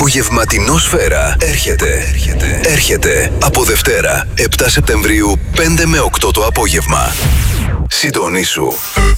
Απογευματινό Σφαίρα έρχεται από Δευτέρα 7 Σεπτεμβρίου 5 με 8 το απόγευμα. Συντονίσου.